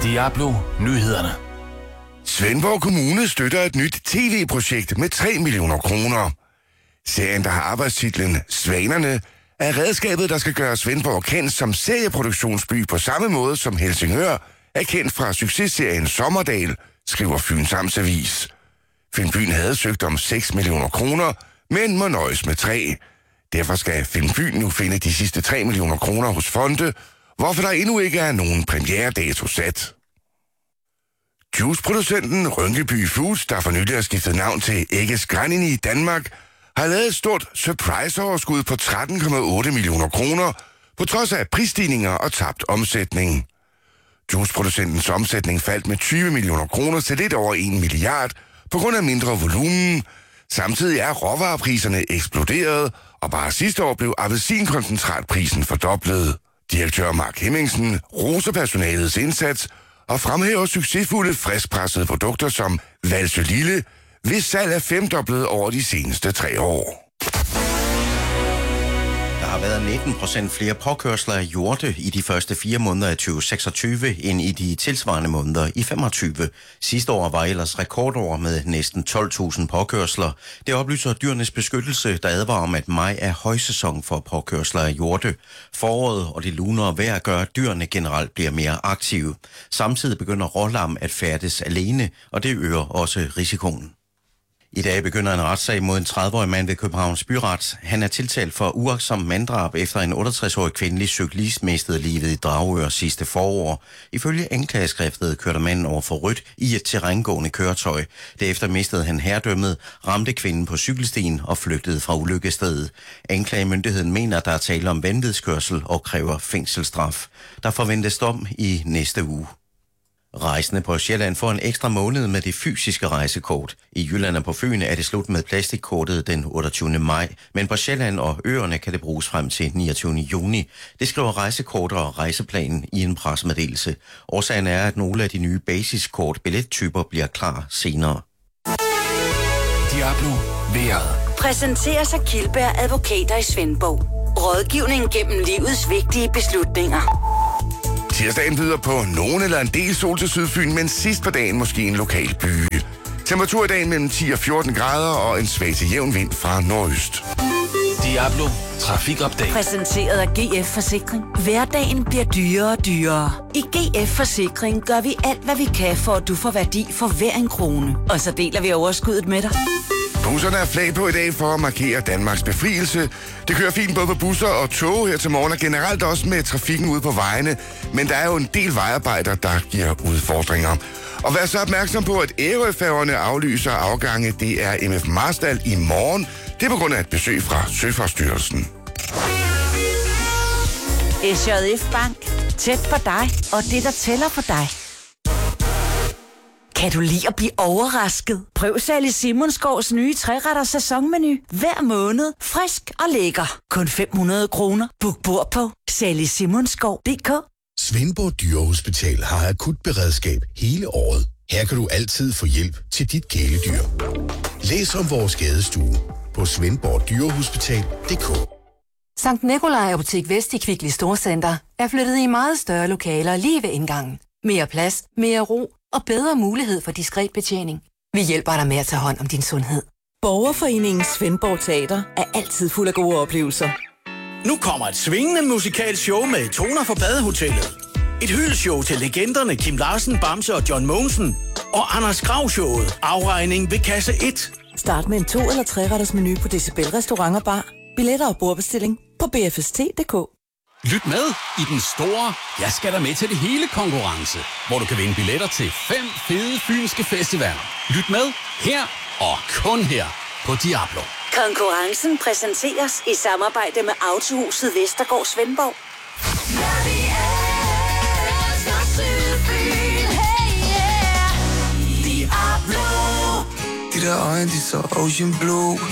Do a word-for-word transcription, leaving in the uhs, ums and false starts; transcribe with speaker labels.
Speaker 1: Diablo Nyhederne.
Speaker 2: Svendborg Kommune støtter et nyt tv-projekt med tre millioner kroner. Serien, der har arbejdstitlen Svanerne, er redskabet, der skal gøre Svendborg kendt som serieproduktionsby på samme måde som Helsingør er kendt fra successerien Sommerdal, skriver Fyns Amtsavis. Filmbyen havde søgt om seks millioner kroner, men må nøjes med tre. Derfor skal Filmbyen nu finde de sidste tre millioner kroner hos fonde, hvorfor der endnu ikke er nogen premieredato sat. Juiceproducenten Rynkeby Foods, der for nylig har skiftet navn til Egges Granini i Danmark, har lavet et stort surprise-overskud på tretten komma otte millioner kroner, på trods af prisstigninger og tabt omsætning. Juiceproducentens omsætning faldt med tyve millioner kroner til lidt over en milliard på grund af mindre volumen. Samtidig er råvarepriserne eksploderet, og bare sidste år blev appelsinkoncentratprisen fordoblet. Direktør Mark Hemmingsen roser personalets indsats og fremhæver succesfulde friskpressede produkter som Valsø Lille, hvis salg er femdoblet over de seneste tre år.
Speaker 3: Der har været nitten procent flere påkørsler af hjorte i de første fire måneder af tyve seksogtyve end i de tilsvarende måneder i femogtyve. Sidste år var ellers rekordår med næsten tolv tusind påkørsler. Det oplyser Dyrenes Beskyttelse, der advarer om, at maj er højsæson for påkørsler af hjorte. Foråret og det lunere vejr gør, at dyrene generelt bliver mere aktive. Samtidig begynder rålam at færdes alene, og det øger også risikoen. I dag begynder en retssag mod en tredive-årig mand ved Københavns Byret. Han er tiltalt for uagtsom manddrab efter en otteogtres-årig kvindelig cyklist mistede livet i Dragør sidste forår. Ifølge anklageskriftet kørte manden over for rødt i et terrængående køretøj. Derefter mistede han herredømmet, ramte kvinden på cykelstien og flygtede fra ulykkestedet. Anklagemyndigheden mener, at der er tale om vanvidskørsel og kræver fængselsstraf. Der forventes dom i næste uge. Rejsende på Sjælland får en ekstra måned med det fysiske rejsekort. I Jylland og på Fyn er det slut med plastikkortet den otteogtyvende maj, men på Sjælland og øerne kan det bruges frem til niogtyvende juni. Det skriver Rejsekort og Rejseplanen i en pressemeddelelse. Årsagen er, at nogle af de nye basiskort billettyper bliver klar senere.
Speaker 1: Diablo Vejret.
Speaker 4: Præsenteres af Kildberg Advokater i Svendborg. Rådgivning gennem livets vigtige beslutninger.
Speaker 2: Tirsdagen byder på nogen eller en del sol til Sydfyn, men sidst på dagen måske en lokal byge. Temperatur i dagen mellem ti og fjorten grader og en svag til jævn vind fra nordøst.
Speaker 1: Diablo Trafikupdate.
Speaker 4: Præsenteret af G F Forsikring. Hverdagen bliver dyrere og dyrere. I G F Forsikring gør vi alt, hvad vi kan, for at du får værdi for hver en krone. Og så deler vi overskuddet med dig.
Speaker 2: Busserne er flag på i dag for at markere Danmarks befrielse. Det kører fint både på busser og tog her til morgen, og generelt også med trafikken ude på vejene. Men der er jo en del vejarbejder, der giver udfordringer. Og vær så opmærksom på, at Ærøfærgerne aflyser afgange. Det er M F Marstal i morgen. Det er på grund af et besøg fra Søfartsstyrelsen.
Speaker 4: S J F Bank. Tæt på dig, og det, der tæller for dig. Kan du lide at blive overrasket? Prøv Sally Simonsgaards nye tre-retters sæsonmenu. Hver måned. Frisk og lækker. Kun fem hundrede kroner. Book bord på sally simonsgaard punktum d k.
Speaker 5: Svendborg Dyrehospital har akut beredskab hele året. Her kan du altid få hjælp til dit kæledyr. Læs om vores skadestue på svendborg dyrehospital punktum d k.
Speaker 6: Sankt Nikolaj Apotek Vest i Kvickly Storcenter er flyttet i meget større lokaler lige ved indgangen. Mere plads, mere ro og bedre mulighed for diskret betjening. Vi hjælper dig med at tage hånd om din sundhed.
Speaker 7: Borgerforeningen Svendborg Teater er altid fuld af gode oplevelser.
Speaker 8: Nu kommer et svingende musikalsk show med toner fra Badehotellet. Et hyldeshow til legenderne Kim Larsen, Bamse og John Mogensen. Og Anders Grav-showet Afregning ved kasse et.
Speaker 7: Start med en to- eller tre-retters menu på Decibel Restaurant og Bar. Billetter og bordbestilling på b f s t punktum d k.
Speaker 9: Lyt med i den store Jeg skal der med til det hele konkurrence, hvor du kan vinde billetter til fem fede fynske festivaler. Lyt med her og kun her på Diablo.
Speaker 4: Konkurrencen præsenteres i samarbejde med Autohuset Vestergaard Svendborg.
Speaker 10: De der øjne, de så ocean blue.